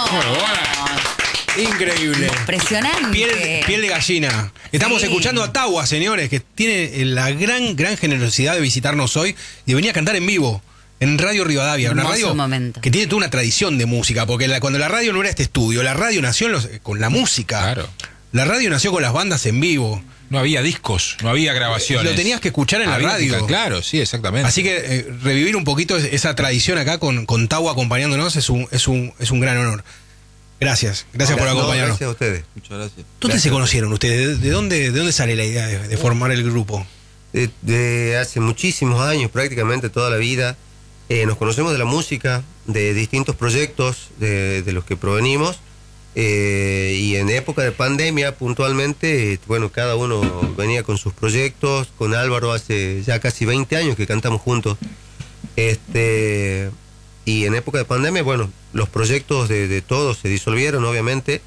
Increíble. Impresionante. Piel de gallina. Estamos escuchando a Tawa, señores, que tiene la gran generosidad de visitarnos hoy y de venir a cantar en vivo en Radio Rivadavia. Una radio que tiene toda una tradición de música, porque cuando la radio no era este estudio, la radio nació con la música. Claro. La radio nació con las bandas en vivo. No había discos, no había grabaciones. Lo tenías que escuchar en la radio. Claro, sí, exactamente. Así que revivir un poquito esa tradición acá con Tawa acompañándonos es un gran honor. Gracias por acompañarnos. Gracias a ustedes. Muchas gracias. ¿Dónde se conocieron ustedes? ¿De dónde sale la idea de formar el grupo? De hace muchísimos años, prácticamente toda la vida. Nos conocemos de la música, de distintos proyectos de los que provenimos. Y en época de pandemia, puntualmente, bueno, cada uno venía con sus proyectos. Con Álvaro hace ya casi 20 años que cantamos juntos. Y en época de pandemia, bueno, los proyectos de todos se disolvieron, obviamente,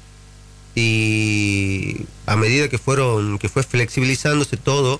y a medida que fue flexibilizándose todo,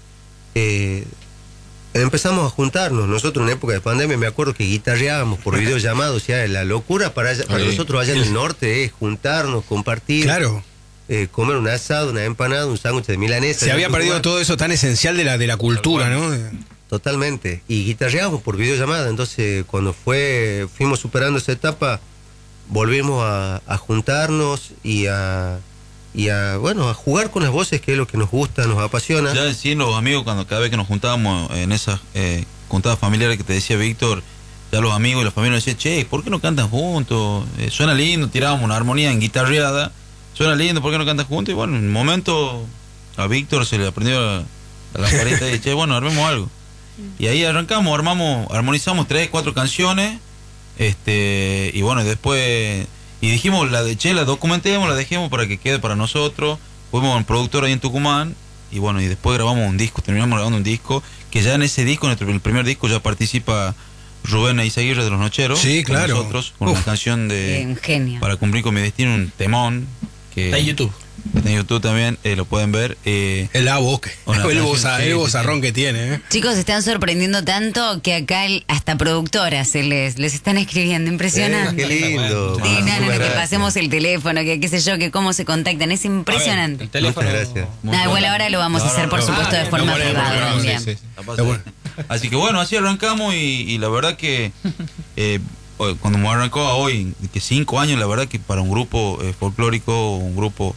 empezamos a juntarnos. Nosotros en época de pandemia me acuerdo que guitarreábamos por videollamadas, o sea, la locura para nosotros allá en el norte es juntarnos, compartir. Claro. Comer un asado, una empanada, un sándwich de milanesa. Se había perdido todo eso tan esencial de la cultura, ¿no? Totalmente. Y guitarreábamos por videollamada. Entonces, cuando fuimos superando esa etapa, volvimos a juntarnos y a jugar con las voces, que es lo que nos gusta, nos apasiona. Ya decían los amigos, cada vez que nos juntábamos en esas juntadas familiares que te decía Víctor, ya los amigos y la familia nos decían, che, ¿por qué no cantan juntos? Suena lindo, tirábamos una armonía en guitarreada, suena lindo, ¿por qué no cantan juntos? Y bueno, en un momento a se le aprendió a la parita y dije, che, bueno, armemos algo. Y ahí armonizamos 3, 4 canciones, y bueno, después, y dijimos, la documentemos, la dejemos para que quede para nosotros. Fuimos a un productor ahí en Tucumán, y bueno, y después grabamos un disco, terminamos grabando un disco, que ya en ese disco, en el primer disco, ya participa Rubén Eizaguirre de Los Nocheros. Sí, claro. Con nosotros, con una canción de genio. Para cumplir con mi destino, un temón. Que está en YouTube. Está en YouTube también, lo pueden ver. El vozarrón que tiene. Chicos, se están sorprendiendo tanto que acá hasta productoras les están escribiendo. Impresionante. Qué lindo. Sí, que pasemos el teléfono, que qué sé yo, que cómo se contactan. Es impresionante. El teléfono. Muchas gracias. Igual ahora lo vamos a hacer, por supuesto, de forma privada también. Sí. Así que bueno, así arrancamos y la verdad que cuando me arrancó a hoy, que 5 años, la verdad que para un grupo folclórico, un grupo,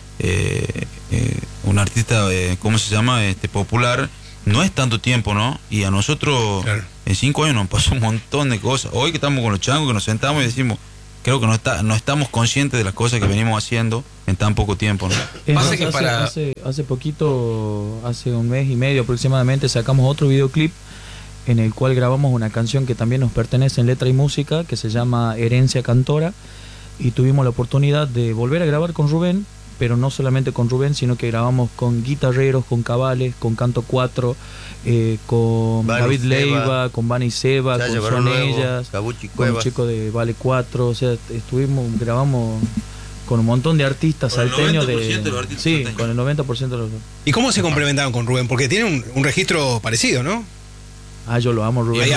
un artista, ¿cómo se llama? Popular, no es tanto tiempo, ¿no? Y a nosotros, claro, en 5 años nos pasó un montón de cosas. Hoy que estamos con los changos, que nos sentamos y decimos, creo que no estamos conscientes de las cosas que venimos haciendo en tan poco tiempo, ¿no? Hace poquito, hace un mes y medio aproximadamente, sacamos otro videoclip en el cual grabamos una canción que también nos pertenece en letra y música, que se llama Herencia Cantora, y tuvimos la oportunidad de volver a grabar con Rubén, pero no solamente con Rubén, sino que grabamos con guitarreros, con cabales, con Canto 4, con David Leiva, con Vani Seba, con Son Ellas, con los chicos de Vale 4, o sea, grabamos con un montón de artistas salteños. Sí, con el 90% de los... ¿Y cómo se complementaron con Rubén? Porque tiene un registro parecido, ¿no? Yo lo amo, Rubén.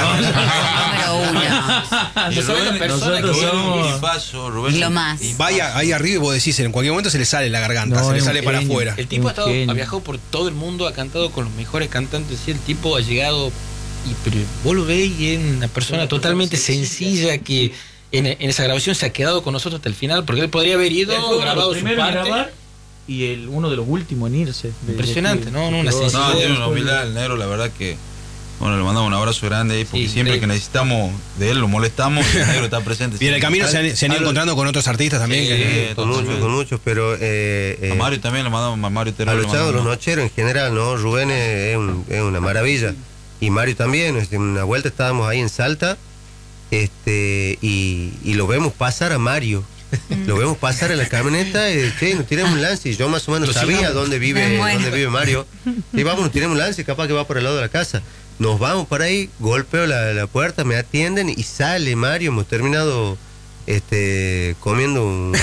Nosotros somos lo más. Y vaya ahí arriba y vos decís, en cualquier momento se le sale la garganta, se le sale para afuera. El tipo ha viajado por todo el mundo, ha cantado con los mejores cantantes, y el tipo ha llegado, pero vos lo veis y es una persona totalmente sencilla que en esa grabación se ha quedado con nosotros hasta el final, porque él podría haber ido, grabado su parte. Y uno de los últimos en irse. Impresionante, ¿no? Una sencillez. Tiene una humildad el negro, la verdad que... Bueno, le mandamos un abrazo grande ahí, porque siempre que necesitamos de él lo molestamos y el negro está presente. Y en el camino se han ido encontrando con otros artistas también. Con muchos, pero... a Mario también le mandamos, a Mario a los chavos, los nocheros en general, ¿no? Rubén es una maravilla. Y Mario también, una vuelta estábamos ahí en Salta, y lo vemos pasar a Mario. Lo vemos pasar en la camioneta y nos tiramos un lance. Y yo más o menos sabía dónde vive Mario. Y vamos, nos tiramos un lance, capaz que va por el lado de la casa. Nos vamos para ahí, golpeo la puerta, me atienden y sale Mario. Hemos terminado comiendo un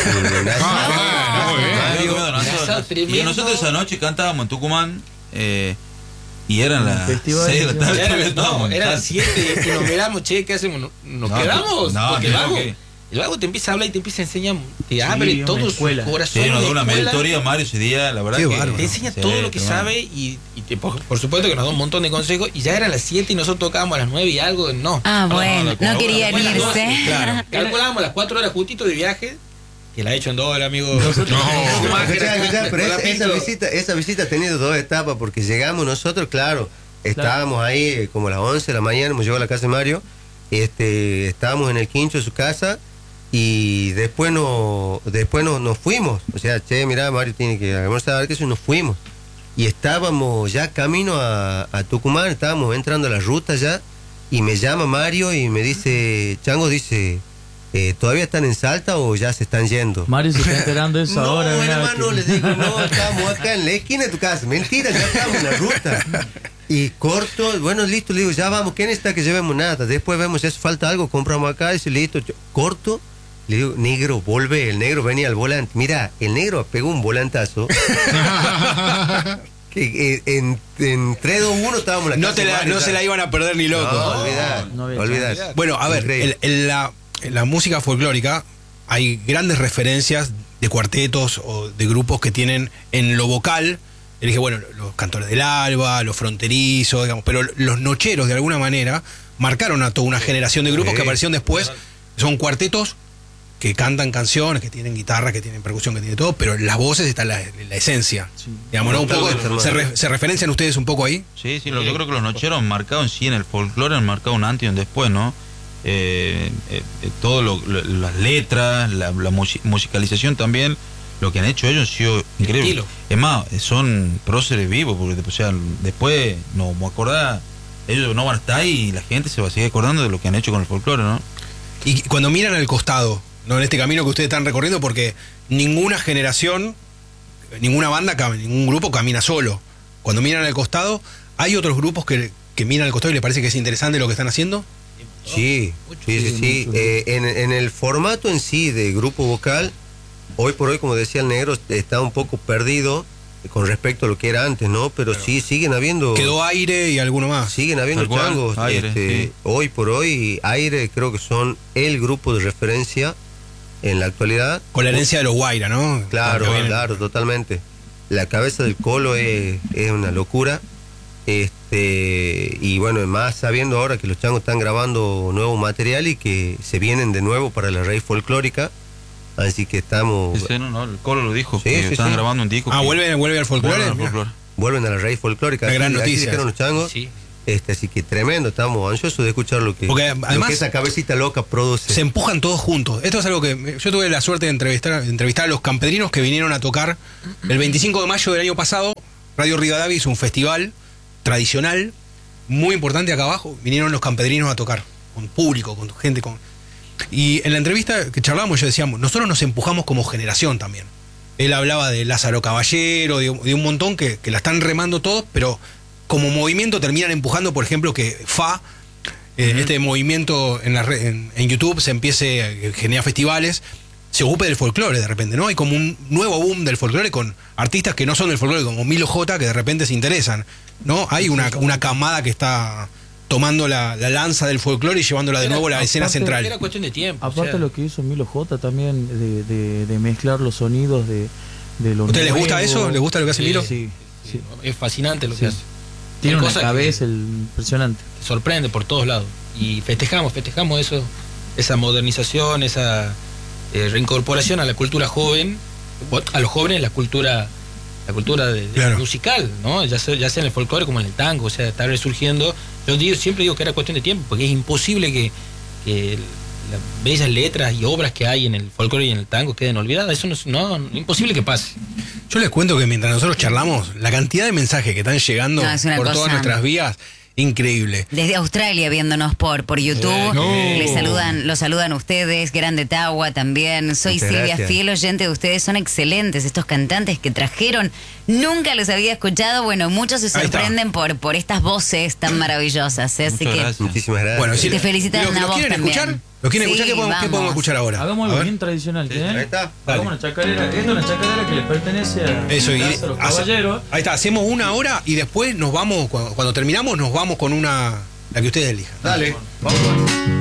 y nosotros esa noche cantábamos en Tucumán, y eran las 6 de la tarde. Eran las 7 y nos miramos, che, ¿qué hacemos? ¿Nos quedamos? No, El vago te empieza a hablar y te empieza a enseñar, te abre todo su corazón. Sí, nos da una mentoría, Mario, ese día, la verdad que te enseña todo lo que sabe y por supuesto que nos da un montón de consejos. Y ya eran las 7 y nosotros tocábamos a las 9 y algo, no. Bueno, no querían irse. Claro. Calculábamos las 4 horas justito de viaje, que la he hecho en dólar, amigo. Pero esa visita ha tenido 2 etapas, porque llegamos nosotros, claro, estábamos ahí como a las 11 de la mañana, hemos llegado a la casa de Mario, estábamos en el quincho de su casa. Y después nos fuimos. O sea, mirá, Mario tiene que almorzar, que eso, y nos fuimos. Y estábamos ya camino a Tucumán, estábamos entrando a la ruta ya, y me llama Mario y me dice, Chango, dice, ¿todavía están en Salta o ya se están yendo? Mario se está enterando eso ahora. No, hermano, le digo, no, estamos acá en la esquina de tu casa. Mentira, ya estamos en la ruta. Y corto, bueno, listo, le digo, ya vamos, ¿qué necesita que llevemos? Nada. Después vemos si hace falta algo, compramos acá, dice, listo, corto. Le digo, negro, vuelve. El negro venía al volante. Mira, el negro pegó un volantazo. Que en 3, 2, 1 estábamos en la casa. No se la iban a perder ni loco. No, olvidar. Bueno, a ver, en la música folclórica hay grandes referencias de cuartetos o de grupos que tienen en lo vocal. Dije, bueno, los Cantores del Alba, los Fronterizos, digamos, pero los Nocheros, de alguna manera, marcaron a toda una generación de grupos que aparecieron después. Son cuartetos que cantan canciones, que tienen guitarra, que tienen percusión, que tienen todo, pero en las voces está la esencia. Sí. Digamos, ¿no? Un poco, ¿se referencian ustedes un poco ahí? Sí, yo creo que los Nocheros han marcado en sí, en el folclore, han marcado un antes y un después, ¿no? Todo las letras, la musicalización también, lo que han hecho ellos ha sido increíble. Es más, son próceres vivos, porque o sea, después nos vamos a acordar, ellos no van a estar ahí y la gente se va a seguir acordando de lo que han hecho con el folclore, ¿no? Y cuando miran al costado, ¿no? En este camino que ustedes están recorriendo, porque ninguna generación, ninguna banda, ningún grupo camina solo. Cuando miran al costado, ¿hay otros grupos que miran al costado y les parece que es interesante lo que están haciendo? Sí. En el formato en sí de grupo vocal, hoy por hoy, como decía el negro, está un poco perdido con respecto a lo que era antes, ¿no? Pero sí, siguen habiendo... Quedó Aire y alguno más. Siguen habiendo changos. Aire, sí. Hoy por hoy, Aire creo que son el grupo de referencia en la actualidad. Con la herencia de los Guaira, ¿no? Claro, totalmente. La cabeza del Colo es una locura. Y bueno, más sabiendo ahora que los changos están grabando nuevo material y que se vienen de nuevo para la raíz folclórica. Así que estamos... Sí, no, el Colo lo dijo, que están grabando un disco. ¿Vuelve al folclore? Vuelven a la raíz folclórica. Una gran noticia. Así dijeron los changos. Sí. Así que tremendo, estamos ansiosos de escuchar lo que esa cabecita loca produce. Se empujan todos juntos. Esto es algo que yo tuve la suerte de entrevistar a los campedrinos que vinieron a tocar el 25 de mayo del año pasado. Radio Rivadavia hizo un festival tradicional muy importante acá abajo. Vinieron los campedrinos a tocar con público, con gente, y en la entrevista que charlábamos yo decíamos, nosotros nos empujamos como generación también. Él hablaba de Lázaro Caballero, de un montón que la están remando todos, pero como movimiento terminan empujando, por ejemplo, que este movimiento en YouTube se empiece, genera festivales, se ocupe del folclore de repente, ¿no? Hay como un nuevo boom del folclore con artistas que no son del folclore, como Milo J, que de repente se interesan, ¿no? Hay una camada que está tomando la lanza del folclore y llevándola de nuevo a la escena central. Era cuestión de tiempo. Aparte lo que hizo Milo J también, de mezclar los sonidos de lo ¿A ustedes les gusta eso? ¿Les gusta lo que hace Milo? Sí. Es fascinante lo que hace. Tiene una cabeza impresionante. Sorprende por todos lados. Y festejamos eso, esa modernización, esa reincorporación a la cultura joven, a los jóvenes la cultura musical, ¿no? Ya sea en el folclore como en el tango, o sea, está resurgiendo. Siempre digo que era cuestión de tiempo, porque es imposible que las bellas letras y obras que hay en el folclore y en el tango queden olvidadas. Eso no es imposible que pase. Yo les cuento que mientras nosotros charlamos, la cantidad de mensajes que están llegando por todas nuestras vías, increíble. Desde Australia viéndonos por YouTube, los saludan ustedes, Grande Tagua también. Soy Muchas Silvia, gracias. fiel oyente de ustedes, son excelentes estos cantantes que trajeron. Nunca los había escuchado, bueno, muchos se sorprenden por estas voces tan maravillosas. Así que Muchísimas gracias. Bueno, te felicitan a vos quieren también. escuchar? ¿Lo quieren escuchar? ¿Qué podemos escuchar ahora? Hagamos algo bien tradicional. Ahí está. Hagamos una chacarera. Esta es una chacarera que le pertenece a Lázaro Caballero. Ahí está, hacemos una hora y después nos vamos, cuando terminamos, nos vamos con la que ustedes elijan. Dale. Vamos.